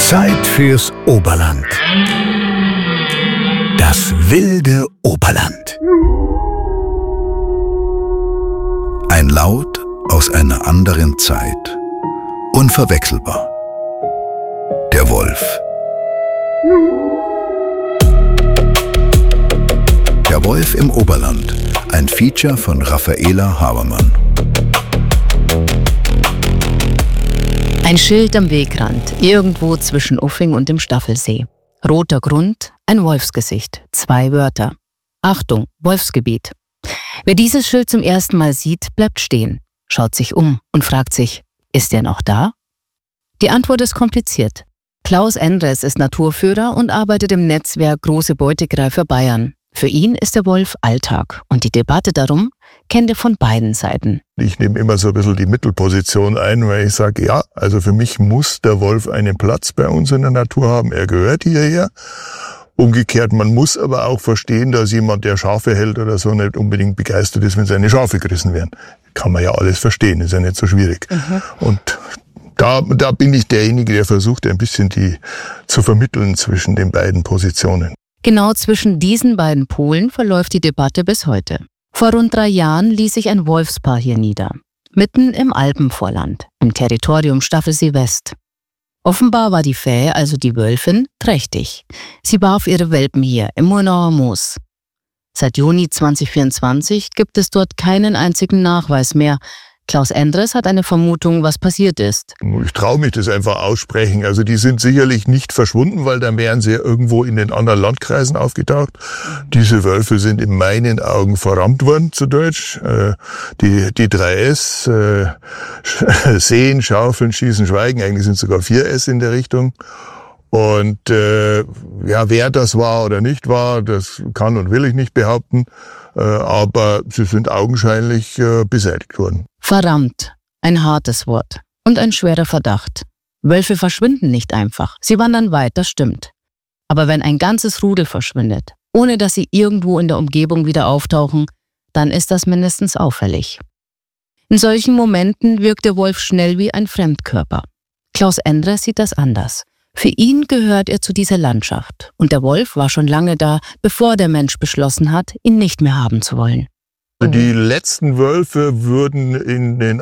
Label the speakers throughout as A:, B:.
A: Zeit fürs Oberland. Das wilde Oberland. Ein Laut aus einer anderen Zeit. Unverwechselbar. Der Wolf. Der Wolf im Oberland. Ein Feature von Raffaela Habermann.
B: Ein Schild am Wegrand, irgendwo zwischen Uffing und dem Staffelsee. Roter Grund, ein Wolfsgesicht, 2 Wörter. Achtung, Wolfsgebiet. Wer dieses Schild zum ersten Mal sieht, bleibt stehen, schaut sich um und fragt sich, ist er noch da? Die Antwort ist kompliziert. Klaus Endres ist Naturführer und arbeitet im Netzwerk Große Beutegreifer Bayern. Für ihn ist der Wolf Alltag und die Debatte darum kennt er von beiden Seiten.
C: Ich nehme immer so ein bisschen die Mittelposition ein, weil ich sage, ja, also für mich muss der Wolf einen Platz bei uns in der Natur haben. Er gehört hierher. Umgekehrt, man muss aber auch verstehen, dass jemand, der Schafe hält oder so, nicht unbedingt begeistert ist, wenn seine Schafe gerissen werden. Kann man ja alles verstehen, ist ja nicht so schwierig. Und da bin ich derjenige, der versucht, ein bisschen die zu vermitteln zwischen den beiden Positionen.
B: Genau zwischen diesen beiden Polen verläuft die Debatte bis heute. Vor rund 3 Jahren ließ sich ein Wolfspaar hier nieder. Mitten im Alpenvorland, im Territorium Staffelsee West. Offenbar war die Fähe, also die Wölfin, trächtig. Sie warf ihre Welpen hier im Murnauer Moos. Seit Juni 2024 gibt es dort keinen einzigen Nachweis mehr. Klaus Endres hat eine Vermutung, was passiert ist.
C: Ich traue mich das einfach aussprechen. Also die sind sicherlich nicht verschwunden, weil dann wären sie ja irgendwo in den anderen Landkreisen aufgetaucht. Diese Wölfe sind in meinen Augen verrammt worden, zu Deutsch. Die 3S, Sehen, Schaufeln, Schießen, Schweigen, eigentlich sind sogar 4S in der Richtung. Und ja, wer das war oder nicht war, das kann und will ich nicht behaupten. Aber sie sind augenscheinlich beseitigt worden.
B: Verrammt, ein hartes Wort und ein schwerer Verdacht. Wölfe verschwinden nicht einfach, sie wandern weit, das stimmt. Aber wenn ein ganzes Rudel verschwindet, ohne dass sie irgendwo in der Umgebung wieder auftauchen, dann ist das mindestens auffällig. In solchen Momenten wirkt der Wolf schnell wie ein Fremdkörper. Klaus Endres sieht das anders. Für ihn gehört er zu dieser Landschaft und der Wolf war schon lange da, bevor der Mensch beschlossen hat, ihn nicht mehr haben zu wollen.
C: Die letzten Wölfe wurden in den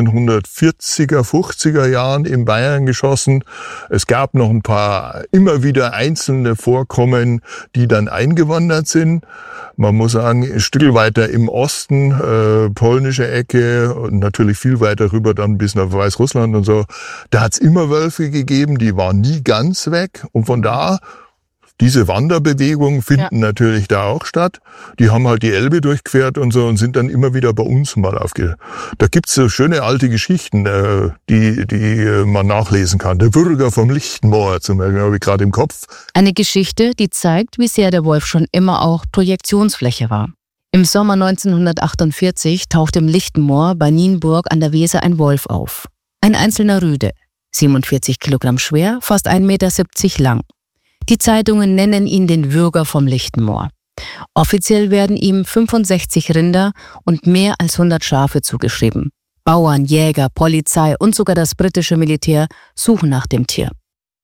C: 1840er, 50er Jahren in Bayern geschossen. Es gab noch ein paar immer wieder einzelne Vorkommen, die dann eingewandert sind. Man muss sagen, ein Stück weiter im Osten, polnische Ecke und natürlich viel weiter rüber dann bis nach Weißrussland und so. Da hat es immer Wölfe gegeben, die waren nie ganz weg. Und von da, diese Wanderbewegungen finden natürlich da auch statt. Die haben halt die Elbe durchquert und so und sind dann immer wieder bei uns mal Da gibt's so schöne alte Geschichten, die man nachlesen kann. Der Bürger vom Lichtenmoor zum Beispiel, habe ich gerade im Kopf.
B: Eine Geschichte, die zeigt, wie sehr der Wolf schon immer auch Projektionsfläche war. Im Sommer 1948 taucht im Lichtenmoor bei Nienburg an der Weser ein Wolf auf. Ein einzelner Rüde, 47 Kilogramm schwer, fast 1,70 Meter lang. Die Zeitungen nennen ihn den Würger vom Lichtenmoor. Offiziell werden ihm 65 Rinder und mehr als 100 Schafe zugeschrieben. Bauern, Jäger, Polizei und sogar das britische Militär suchen nach dem Tier.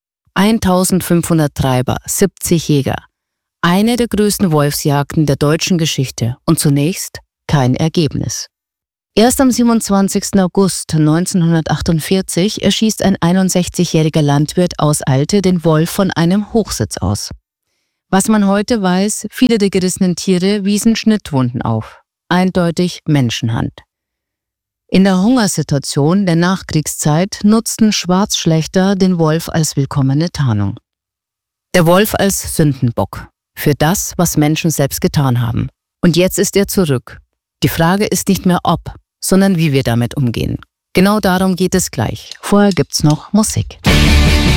B: 1500 Treiber, 70 Jäger. Eine der größten Wolfsjagden der deutschen Geschichte und zunächst kein Ergebnis. Erst am 27. August 1948 erschießt ein 61-jähriger Landwirt aus Alte den Wolf von einem Hochsitz aus. Was man heute weiß, viele der gerissenen Tiere wiesen Schnittwunden auf. Eindeutig Menschenhand. In der Hungersituation der Nachkriegszeit nutzten Schwarzschlächter den Wolf als willkommene Tarnung. Der Wolf als Sündenbock für das, was Menschen selbst getan haben. Und jetzt ist er zurück. Die Frage ist nicht mehr ob, sondern wie wir damit umgehen. Genau darum geht es gleich. Vorher gibt's noch Musik.